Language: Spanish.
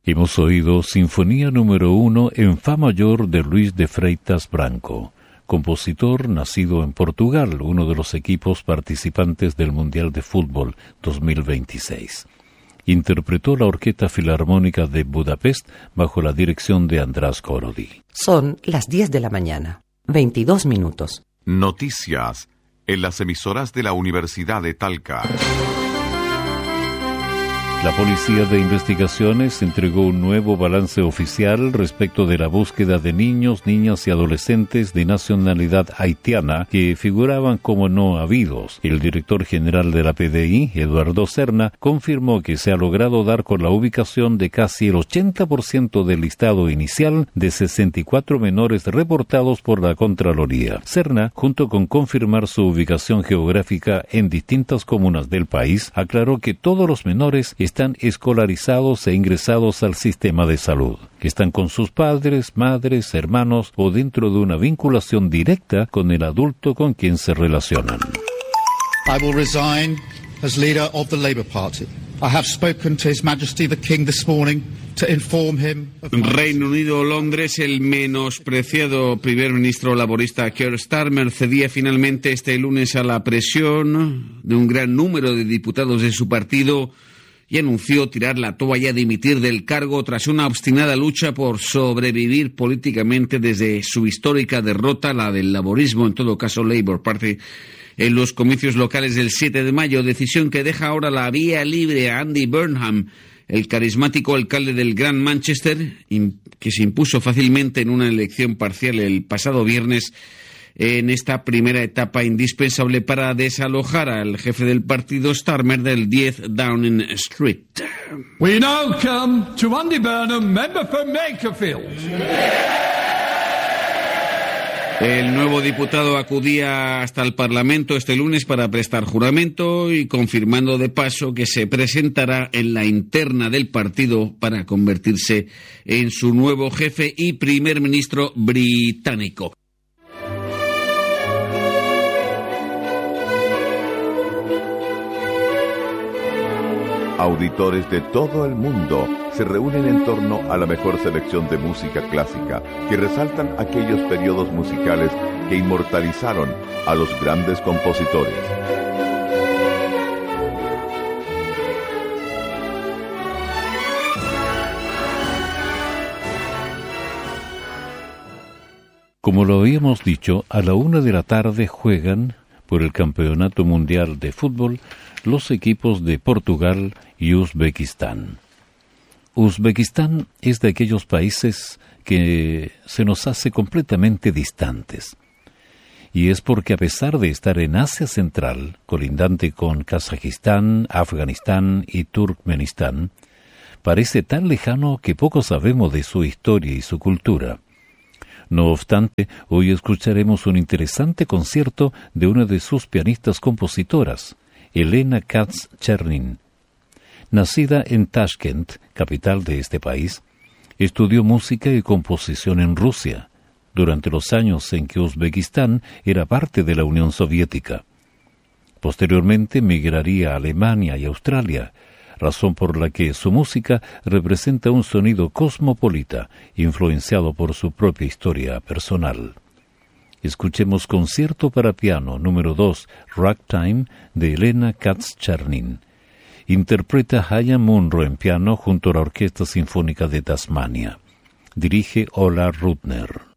Hemos oído Sinfonía número 1 en Fa mayor de Luis de Freitas Branco, compositor nacido en Portugal, uno de los equipos participantes del Mundial de Fútbol 2026. Interpretó la Orquesta Filarmónica de Budapest bajo la dirección de András Korody. Son las 10 de la mañana, 22 minutos. Noticias en las emisoras de la Universidad de Talca. La Policía de Investigaciones entregó un nuevo balance oficial respecto de la búsqueda de niños, niñas y adolescentes de nacionalidad haitiana que figuraban como no habidos. El director general de la PDI, Eduardo Serna, confirmó que se ha logrado dar con la ubicación de casi el 80% del listado inicial de 64 menores reportados por la Contraloría. Serna, junto con confirmar su ubicación geográfica en distintas comunas del país, aclaró que todos los menores están escolarizados e ingresados al sistema de salud, que están con sus padres, madres, hermanos o dentro de una vinculación directa con el adulto con quien se relacionan. I will resign as leader of the Labour Party. I have spoken to His Majesty the King this morning to inform him of Reino Unido, Londres. El menospreciado primer ministro laborista Keir Starmer cedía finalmente este lunes a la presión de un gran número de diputados de su partido y anunció tirar la toalla, dimitir del cargo tras una obstinada lucha por sobrevivir políticamente desde su histórica derrota, la del laborismo, en todo caso Labour Party, en los comicios locales del 7 de mayo, decisión que deja ahora la vía libre a Andy Burnham, el carismático alcalde del Gran Manchester, que se impuso fácilmente en una elección parcial el pasado viernes, en esta primera etapa indispensable para desalojar al jefe del partido Starmer del 10 Downing Street. We now come to Andy Burnham, member for Makerfield. El nuevo diputado acudía hasta el Parlamento este lunes para prestar juramento y confirmando de paso que se presentará en la interna del partido para convertirse en su nuevo jefe y primer ministro británico. Auditores de todo el mundo se reúnen en torno a la mejor selección de música clásica que resaltan aquellos periodos musicales que inmortalizaron a los grandes compositores. Como lo habíamos dicho, a la 1:00 p.m. juegan por el Campeonato Mundial de Fútbol los equipos de Portugal y Uzbekistán. Uzbekistán es de aquellos países que se nos hace completamente distantes. Y es porque a pesar de estar en Asia Central, colindante con Kazajistán, Afganistán y Turkmenistán, parece tan lejano que poco sabemos de su historia y su cultura. No obstante, hoy escucharemos un interesante concierto de una de sus pianistas compositoras, Elena Katz-Chernin. Nacida en Tashkent, capital de este país, estudió música y composición en Rusia, durante los años en que Uzbekistán era parte de la Unión Soviética. Posteriormente migraría a Alemania y Australia, razón por la que su música representa un sonido cosmopolita, influenciado por su propia historia personal. Escuchemos Concierto para piano número 2, Ragtime, de Elena Katz-Chernin. Interpreta Hayam Munro en piano junto a la Orquesta Sinfónica de Tasmania. Dirige Ola Rudner.